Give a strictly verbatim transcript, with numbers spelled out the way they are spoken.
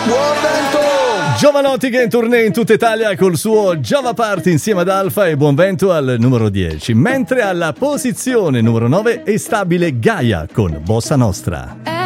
Giovanotti che è in tournée in tutta Italia col suo Java Party insieme ad Alfa, e buon vento al numero dieci, mentre alla posizione numero nove è stabile Gaia con Bossa Nostra.